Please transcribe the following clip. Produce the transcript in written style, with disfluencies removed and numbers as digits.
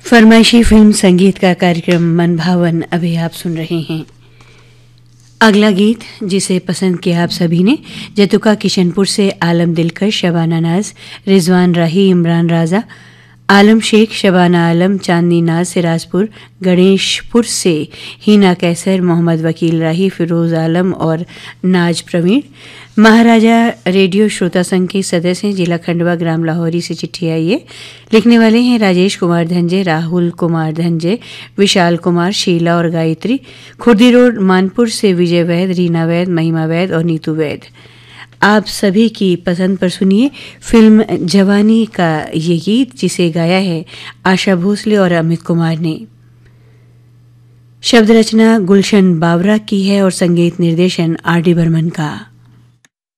फरमाइशी film संगीत का कार्यक्रम मनभावन अभी आप सुन रहे हैं। अगला गीत जिसे पसंद किया आप सभी ने, जतुका किशनपुर से आलम दिलकश, शबाना नाज, रिजवान राही, इमरान राजा, आलम शेख, शबाना आलम, चांदनी नाज, सिराजपुर, गणेशपुर से हीना कैसर, मोहम्मद वकील राही, फिरोज़ आलम और नाज प्रवीण। महाराजा रेडियो श्रोता संघ के सदस्य हैं, जिला खंडवा, ग्राम लाहौरी से चिट्ठी आई है। लिखने वाले हैं राजेश कुमार धंजे, राहुल कुमार धंजे, विशाल कुमार, शीला और गायत्री। खुर्दी रोड, मानपुर से विजय वैद, रीना वैद, महिमा वैद और नीतू वैद। आप सभी की पसंद पर सुनिए फिल्म जवानी का ये गीत, जिसे गाया है आशा भोसले और अमित कुमार ने। शब्द रचना गुलशन बावरा की है और संगीत निर्देशन आर डी बर्मन का।